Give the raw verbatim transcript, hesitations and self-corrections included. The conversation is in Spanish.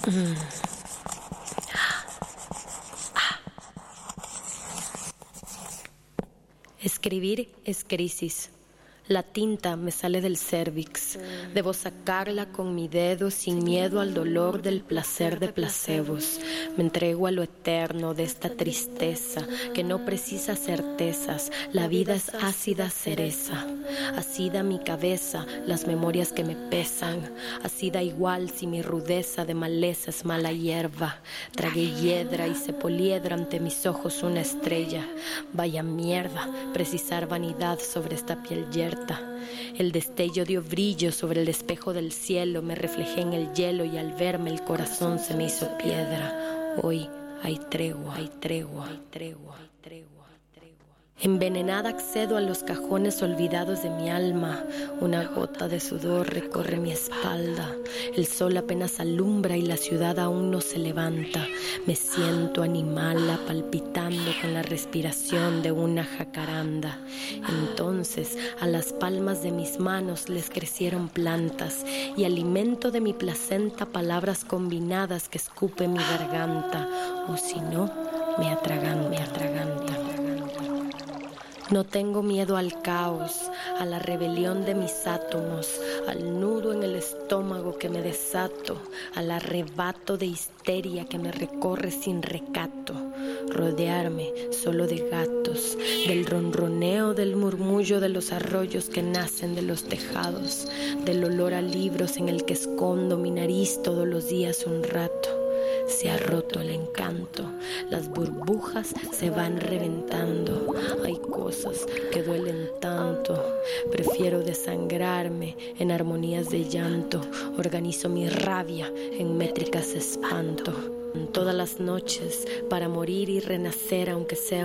Mm. Escribir es crisis. La tinta me sale del cérvix. Debo sacarla con mi dedo sin miedo al dolor del placer de placebos. Me entrego a lo eterno de esta tristeza que no precisa certezas. La vida es ácida cereza. Así da mi cabeza las memorias que me pesan. Así da igual si mi rudeza de maleza es mala hierba. Tragué hiedra y se poliedra ante mis ojos una estrella. Vaya mierda, precisar vanidad sobre esta piel yerta. El destello dio brillo sobre el espejo del cielo, me reflejé en el hielo y al verme el corazón se me hizo piedra. Hoy hay tregua, hay tregua, hay tregua, hay tregua. Envenenada accedo a los cajones olvidados de mi alma. Una gota de sudor recorre mi espalda. El sol apenas alumbra y la ciudad aún no se levanta. Me siento animala palpitando con la respiración de una jacaranda. Entonces a las palmas de mis manos les crecieron plantas y alimento de mi placenta palabras combinadas que escupe mi garganta. O si no, me atragan, me atraganta. No tengo miedo al caos, a la rebelión de mis átomos, al nudo en el estómago que me desato, al arrebato de histeria que me recorre sin recato. Rodearme solo de gatos, del ronroneo, del murmullo de los arroyos que nacen de los tejados, del olor a libros en el que escondo mi nariz todos los días un rato. Se ha roto el encanto, las burbujas se van reventando. Hay cosas que duelen tanto, prefiero desangrarme en armonías de llanto. Organizo mi rabia en métricas de espanto. Todas las noches para morir y renacer aunque sea